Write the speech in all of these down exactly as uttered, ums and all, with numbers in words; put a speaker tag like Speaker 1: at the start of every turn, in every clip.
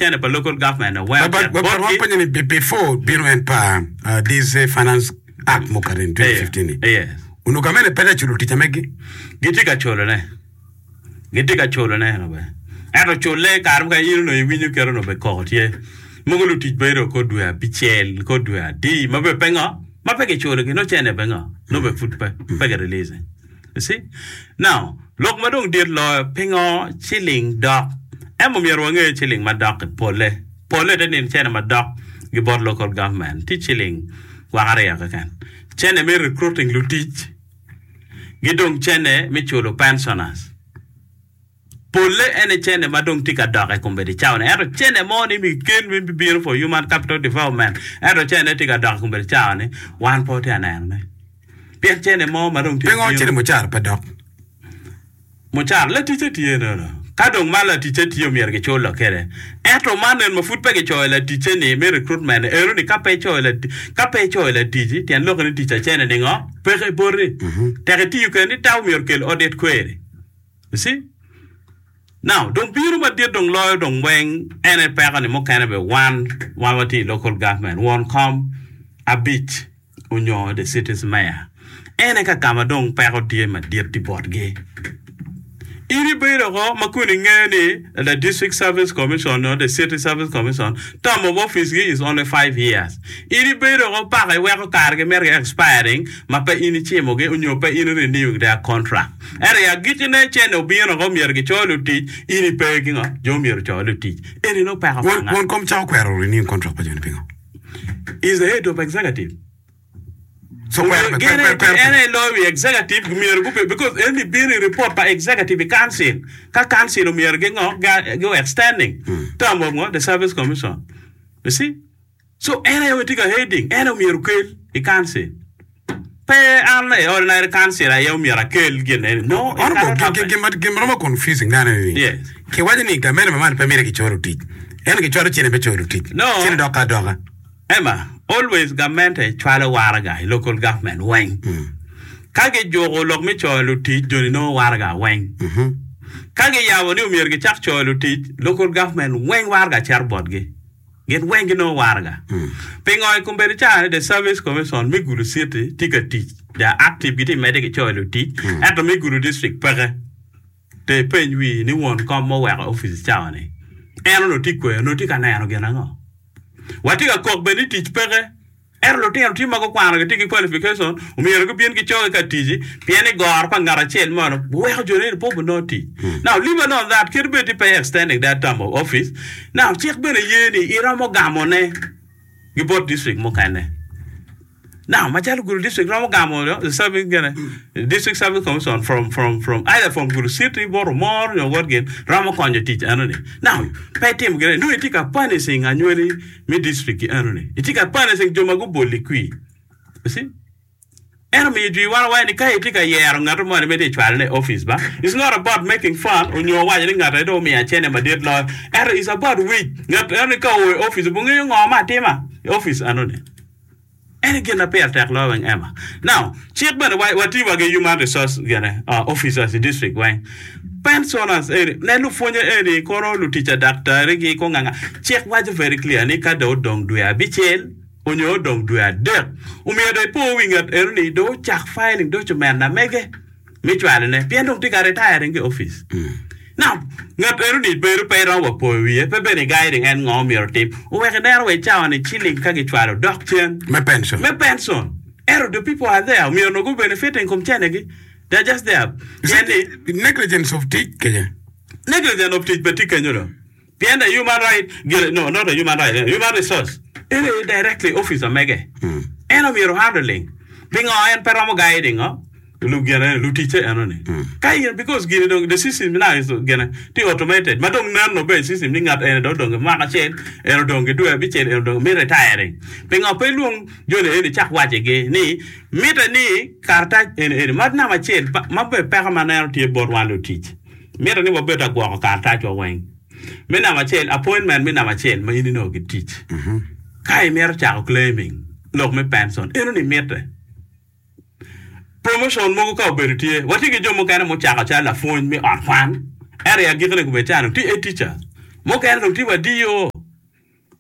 Speaker 1: chene pa local government where
Speaker 2: but but but before biro en pa this finance act mokarin twenty fifteen
Speaker 1: yes
Speaker 2: unukamene pele chulu ticha megi
Speaker 1: gitika cholo ne gitika cholo ne no be ero chole karum ka yiru no winyu kero no be kotie mongolu tich bero ko dua bichel ko dua di mabe penga mabe ke cholo ke no chene penga no be foot pe pe ke release you see now lok madong dir lo penga chilling dog emo miero nge chilling madak pole pole de nin chene madak gibor local government ti chilling wagare ya kan chene me recruiting lu teach gidong chene me cholo pensioners pole ene chene madong tika dog e kumbedi chaone ero chene money mi ken mi biro for human capital development ero chene tika dog kumbedi chaone one forty anane pia chene mo madong tika
Speaker 2: pengo chene mo char pa dog
Speaker 1: mo char le ti ti no no kadong mala ti ti yo mier ke cholo kere eto manen mo fut pe ke chola ti chene me recruitment ero ni kape chola kape chola ti ti tian lo ni ti chene ni ngo pe ke borri tere ti yo ken ni taw mier kel audit query you see now don't be ma dir dong loy dong weng ene pe ka ni mo kana be one one wati local government one come a bit unyo the city's mayor ene ka kama dong pe ko die ma dir ti bot ge iri beiro go makuni ngeni the district service commission or the city service commission term of office is only five years iri beiro go pa ga we ko karge mer expiring ma pa ini chemo ge unyo pa ini renewing their contract area gitine cheno biro go mer ge cholo ti iri pe gi ngo jo mer cholo ti iri no pa ga
Speaker 2: one come chao kwero renewing contract pa jeni pingo
Speaker 1: is the head of executive.
Speaker 2: So where
Speaker 1: any law executive because any being report by executive council, ka council me go extending term of the service commission. You see? So any we take a heading, any me kill the council. Pay an ordinary council I am miracle again. No,
Speaker 2: I'm confusing.
Speaker 1: Yes.
Speaker 2: Ke wajini ka mena mama pa mira ki choro ti. Ene ki choro chene be choro ti.
Speaker 1: No.
Speaker 2: Chene doka doka.
Speaker 1: Emma, always government e chwala waraga, local government wang. Kage jogo lok me cholo ti joni no waraga wang. Kage yawo ni umir ge chak cholo ti local government wang waraga charbot ge. Get wang no waraga. Pengoy kumberi cha the service commission me guru city tika ti. The activity medic cholo ti at the me guru district pere. Te penwi ni won come mo wara office cha ne. Eno no tikwe no tika na no gena ngo. Watiga kok beni teach pere erlo te anti mago kwano ke tiki qualification umiro ko bien ki choga ka tiji piene gor pa ngara chel mono we ha jore po noti now leave on that kirbe ti pay extending that term of office now check bene yeni iramo gamone gibot district mo kane now machal guru district ramo gamone the service gene district service commission from from from either from guru city or more or what again ramo konje teach anone now pay team gene no itika punishing annually me district anone itika punishing joma go bolikwi you see enemy do you want why ni kai itika yer ngato mo me de chwale office ba it's not about making fun on your why ni ngata do me achene ma did law it is about we ngato ani ka office bungi ngoma tema office anone and again a pair tag law and Emma. Now, check by the way what you get human resource gonna uh officers the district wang. Pensioners eh nelu fonya eh koro lu teacher doctor regi ko nganga check what very clear ni ka do dong duya bichel onyo dong duya de umia de po wing at erni do chak filing document na mege mi chwale ne pien dong tika retire nge office. Now, ngat erni beru pay rawa po wiye pe bene guiding and ngom your team. We can there we chow and chilling kagi chwalo doctor.
Speaker 2: Me pension.
Speaker 1: Me pension. Ero the people are there. We are no go benefiting from chenegi. They're just there.
Speaker 2: The negligence of teach Kenya.
Speaker 1: Negligence of teach but Kenya no. Behind the human right, no, not a human right, human resource. Ere directly officer mege. Eno we are handling. Being on peramo guiding, huh? Look gana lu teacher anone kai because gini dong the system now is gana ti automated madong nan no be system ni ngat ene do dong ma ka chen ene dong ke due bi chen ene dong me retiring pe nga pe luong jole ene chak wache ge ni meta ni karta ene ene mat na ma chen ma be permanent ti bor wan lu teach meta ni bo beta gwa karta cho wen me na ma chen appointment me na ma chen ma ini no ge teach kai mer chak claiming lok me pension ene ni meta promotion mo ko bertie wati ke jomo kana mo chaka chala phone me on fan area gikene ko betano ti e teacher mo kana no ti wa dio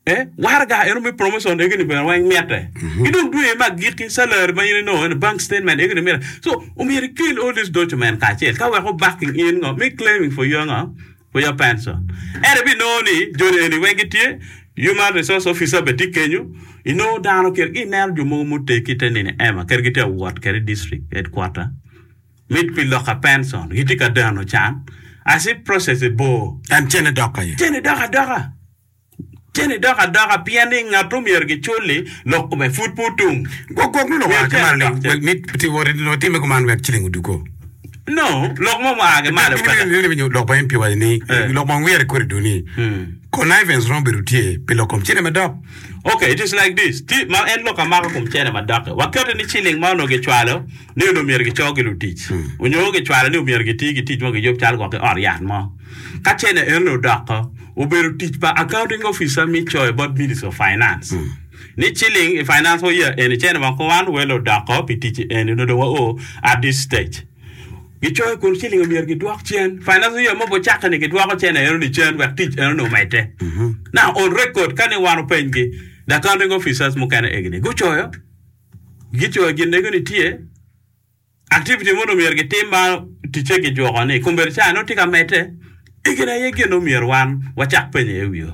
Speaker 1: eh warga eno mi promotion e gini ben wang mete idon duwe ma giki salary ma you know in bank statement e gini mete so o mi kill all this document ka chel ka we go backing in ngo me claiming for your ngo for your pension ere bi no ni jore ni wengitie human resource officer beti kenyu you know dano ker inel ju mo mutte kitene ne ema ker gite ward ker district headquarter mid pi loka pension gitika dano chan as it process it bo
Speaker 2: and chene doka ye
Speaker 1: chene doka doka chene doka doka piani ngatu miergi chuli loko me food putung
Speaker 2: go go no wa kamale mit ti wori no ti me ko man wek chilingu duko
Speaker 1: no loko mo ma ga male
Speaker 2: pa ni ni loko pa mpi wa ni loko mo wer ko do ni connivance rombe rutie pe loko chene me dok.
Speaker 1: Okay, it is like this. Ti ma en loka maka kum chene ma dok wakati ni chiling ma no ge chwalo ni no miergi chogi lu tich unyo ge chwalo ni miergi tigi tich mo ge job chal ko ke or yan mo ka chene en no dok uberu teach pa accounting officer mi choy but minister of finance mm. ni chilling finance ho year en chen ma ko wan welo da ko pi teach en no do o at this stage gi choy kun chilling mi gi duak chen finance year mo bo chaka ni gi duak chen en ni chen wa teach en no maite now on record kan wan pen gi the accounting officers mo kan egni go choy gi choy gi ne ni tie activity mo no mi gi timba teach gi jo ne kumber cha no tika maite igena yege no mirwan wachak penye ewiyo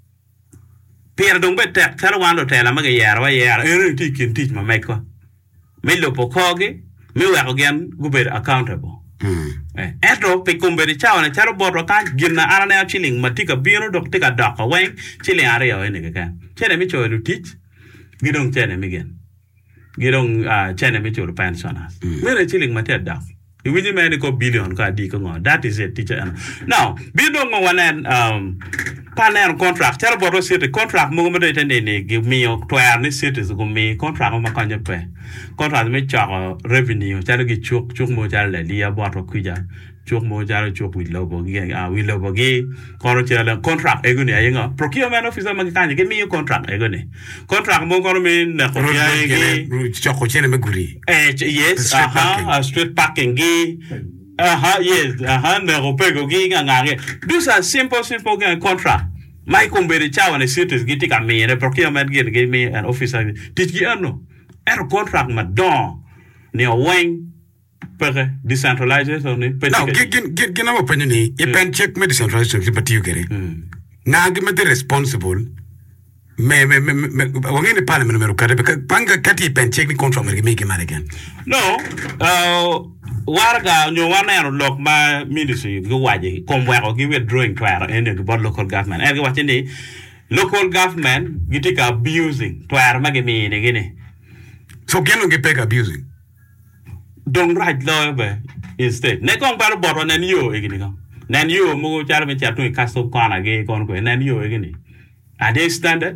Speaker 1: pier dong betek tara wando tela maga yara wa yara ero ti kin tich ma meko me lo pokoge me wa again guber accountable mm. eh eto pe kumberi chawana charo bodo ka ginna arana chilling matika bino dok tika daka wen chilling area ene ka chene mi cho lu tich gidong chene mi gen gidong uh, chene mi cho pensioners mm. mere chilling matia dak Iwiji many ko billion ka di ko ngo. That is it, teacher. Now, bi do ngo wan um panel contract. Tell about city contract mo mo de tende ni give me to air ni cities go me contract mo kanje pe. Contract me cha revenue. Tell gi chuk chuk mo ja le liya bo to kuja. Chuk mo ja chuk wi lobo gi ah wi lobo gi kono tell contract e go ni ayenga. Procurement officer mo kanje give me contract e go ni. Contract mo kono me na ko ya gi
Speaker 2: chuk ko chene me guri.
Speaker 1: Eh yes, aha, street parking gi Aha, yes, aha, no pego giga ngare. These are simple, simple contract. My company chow and the cities getting a me, and procurement give me an officer. Did you know? And contract madon near wing per decentralization.
Speaker 2: Now, get get get our opinion. You can check me decentralization, but you get it. Now, give me the responsible. Me me me me wangene parliament me rukare panga kati pen check me contract me make it again.
Speaker 1: No, uh warga nyo wana no lok ma ministry go waje komwe ko gi withdrawing twara en the local government en wache ni local government gitika abusing twara mage mi ne gene
Speaker 2: so geno ge peg abusing
Speaker 1: don't right law be instead ne kon baro boro nen yo e gene ko nen yo mo char me chatu kasto kana ge kon ko nen yo e gene are they standard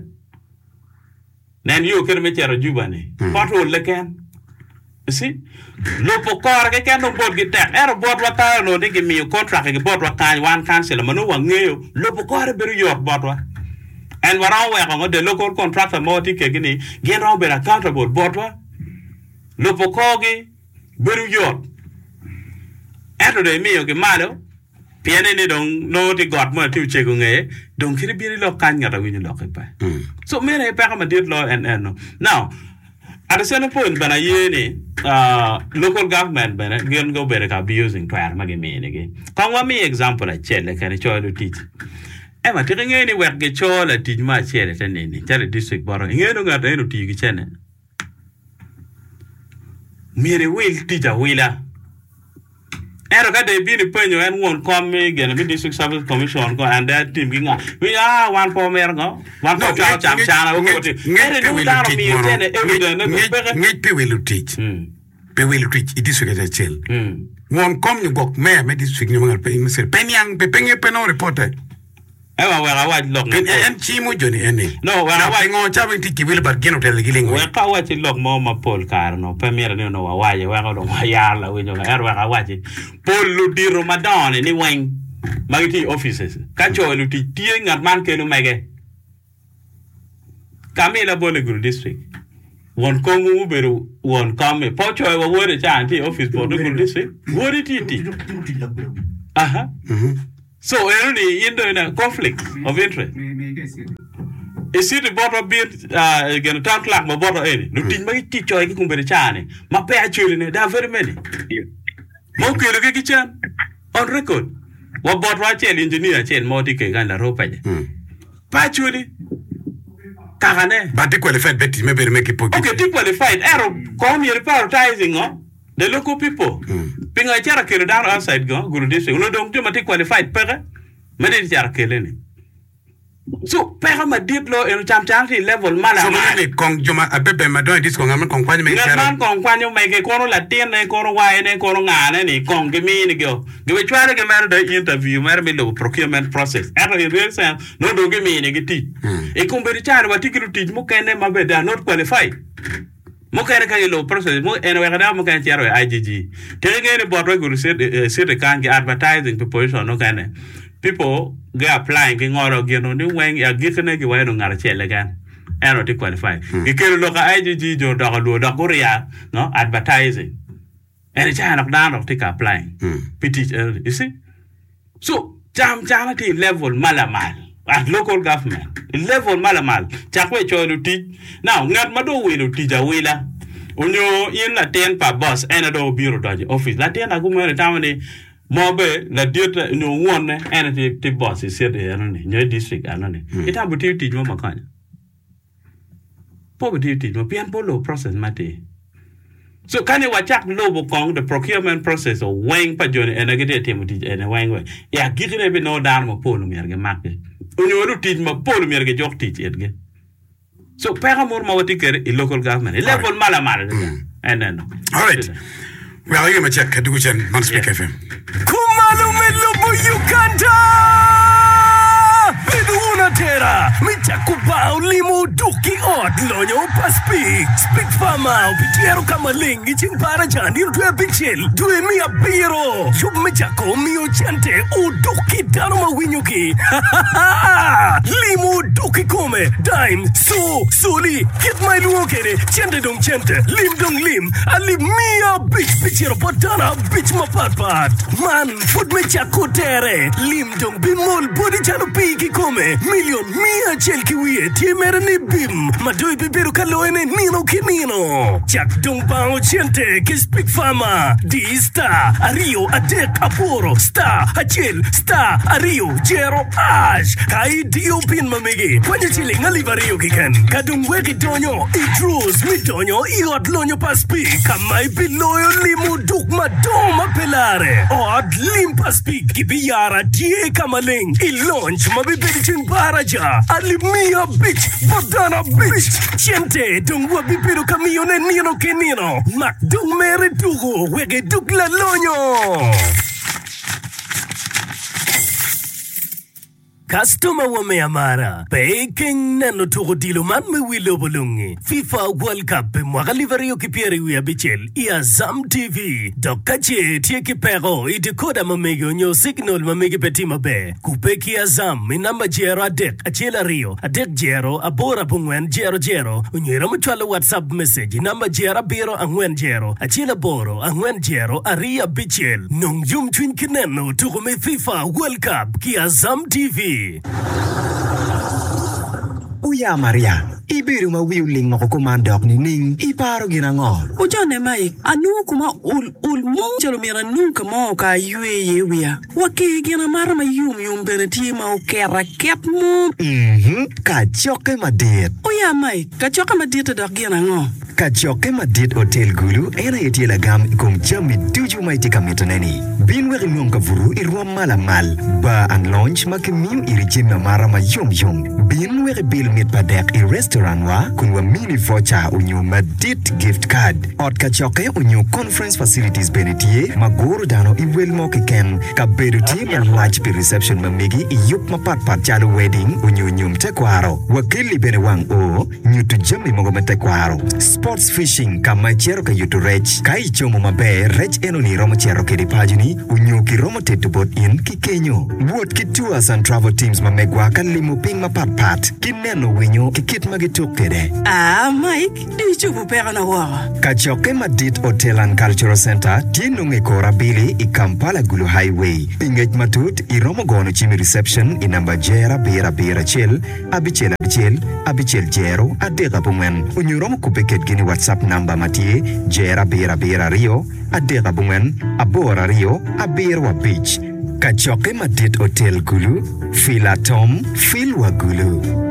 Speaker 1: nen yo ker me charo jubane pato leken. You see, lopo kor ke kendo board ke tek ero board wa ka no de mi contract ke board wa ka one council manu wa ngeo lopo kor beru yor board wa and wara wa ko the local contractor mo ti ke gini gen ro be accountable board wa lopo ko ge beru yor ero de mi ke malo piene ni dong no ti god mo ti che ko nge dong kiri bi lo kan ngata wi ni lo ke pa so me ne pa ka ma dit lo and and no now at the same point, when I hear uh local government, when I go better abusing to our magazine again. Come one me example, I tell like a child to teach. Emma, taking any work get child at teach my chair at any tell a district borrow. You don't got any to you channel. Mere will teach a wheeler. And got they be the pen you and won't come again, a district service commission and that team ging up. We are one for me, one for child cham channel.
Speaker 2: Make pay will teach. Pay will teach. It is a chill. One come you go, may make this signal pay Mister Penyang, Pepeng Peno reporter.
Speaker 1: Ewa wera waj lok
Speaker 2: en en chimo joni ene
Speaker 1: no wera waj
Speaker 2: ngo chabe ti kiwil bar geno tel giling
Speaker 1: we ka waj lok mo ma pol kar no premier ne no waje we ka do yala we nyoga er wera waj pol lu di ramadan ni wen magiti offices ka cho lu ti tie ngat man ke no mege kamela bole guru district won kongu beru won kame po cho we wore cha anti office for the guru district wore ti ti aha mhm. So, only in the conflict of interest. e sidi boto bir gen tan clack ma boto eni no tin ma ti choy ki kumbere chane ma pe achuri ne da very many mo ke lo ke chan on record wa bot wa chel engineer chen mo ti ke gan la ropa je pa churi kagane
Speaker 2: but they qualified better me be make it
Speaker 1: okay they qualified ero come here prioritizing oh the local people pinga chara ke down outside go guru district no don't to qualified pere me de chara ke le ni so pere ma dit lo en cham cham ti level mala
Speaker 2: so me kong joma abebe ma don dis kong am kong kwani me
Speaker 1: chara man kong kwani me ke kono la tien ne kono wa ne kono ngane ni kong ke mi ni go go chara ke mer de interview mer me lo procurement process ero in real sense no do ke mi ni ke ti e kumberi chara wa tikiru ti mo kene ma be da not qualified mo kene ka lo process mo en wa kada mo kan charo I G G te ngene boto guru set set kan ki advertising proposition no kane people go applying ki ngoro geno ni wen ya gikene ki wa no ngara chele kan eno ti qualify ki kero lo ka I G G jo do lo do korea no advertising en cha nok dan nok ti ka applying piti you see so jam jam ti level malamal at local government level malamal chakwe choru ti now ngat mado wilo ti jawila onyo in la ten pa boss ena do biro do office la ten agumere tawni mobe la dieta no one ena ti ti boss is there ena ni district ena ni ita buti ti mo makanya poverty ti mo pian polo process mate so kani wachak lobo kong the procurement process or wang pa jone ena gede ti mo ti ena wang we ya gikire be no dar mo polo merge makke onyo ru ti mo polo merge jok ti etge so pera mor ma wati kere i local government level mala mala and then
Speaker 2: all right well I am check do chen non speak F M
Speaker 3: kumalo melobo Uganda Biduna tera mitakubao limu duki ot lonyo paspik speak farmer pitiero kama lingi chimpara jani rutwe bichel due mia biro shub mitako mio chante u duki dano mawinyuki limu duki kome dime so suli get my luokere chante dong chante lim dong lim ali mia bitch pitiero potana bitch mapatpat man food mitako tere lim dong bimol body chano piki kome million mia chel kiwie tiemere ni bim madoi bibiru kaloene nino kinino chak dong bao chente ki speak farmer di star ario adek aporo star achel star ario jero ash kai dio pin mamigi kwenye chili ngali vario kiken kadung weki donyo idrus mi donyo iot lonyo paspi kamai biloyo limu duk madoma pelare od lim paspi kibiyara die kamaling ilonch mabibedi chin baraja alimia bitch bodana bitch chente dungwa bibiru kamione nino kenino mak dung mere dugo wege duk la lonyo Customer wame amara Baking nano tuko dilo man me wilo bolungi FIFA World Cup mwaka liverio kipieri wia bichel Ia Zam T V Dokache tie kipero i dekoda mamegi onyo signal mamegi petima be Kupeki ya Zam minamba jero adek Achela rio adek jero abora bungwen jero jero Unyera mchwala WhatsApp message Namba jera biro angwen jero Achela boro angwen jero aria bichel Nung yum twin kineno tuko me FIFA World Cup Kia Zam T V
Speaker 4: Uya Maria, ibiru ma wiuling mo kumandok ni ning iparo ginangol.
Speaker 5: Ujone mai anu kuma ul ul mo jalo mira nunca mo ka yue yewia. Wake gina mara ma yum yum beneti ma o kera kep mo.
Speaker 4: Mhm, ka choke madit.
Speaker 5: Uya mai, ka choke madit dok gina ngo.
Speaker 4: Ka choke madit hotel gulu ena yetila gam kum jami tuju mai tika metoneni. Binwe rinong ka vuru irwa mala mal. Ba ang launch makimim irijim na mara ma yum yum. Binwe bil mit padek i restaurant wa kunwa mini voucher unyo madit gift card. Ot ka choke unyo conference facilities benetie magoro dano i wel mo kiken. Ka beruti ma lunch pi reception mamigi i yup ma pat pat chalo wedding unyo nyum tekwaro. Wakili bene wang o nyutu jami mogo metekwaro. Sports fishing kama chero ka yutu rech. Kai chomo mabe rech eno ni romo chero ke dipajini unyo ki romo tetu bot in ki kenyo. Wot ki tours and travel teams mamegwa ka limo ping ma pat pat. Kineno winyo ki kit magituk kede.
Speaker 5: Ah, Mike, di chupu pera na wawa.
Speaker 4: Kachoke Madit Hotel and Cultural Center tinunge kora bili i Kampala Gulu Highway. Pingej matut i romo gono chimi reception i namba jera bera bera chel abichela abichel abichel jero adek abungwen unyurom kupeket gini WhatsApp number matie jera bira bira rio adek abungwen abora rio abir wa beach kachoke madit hotel gulu filatom filwa gulu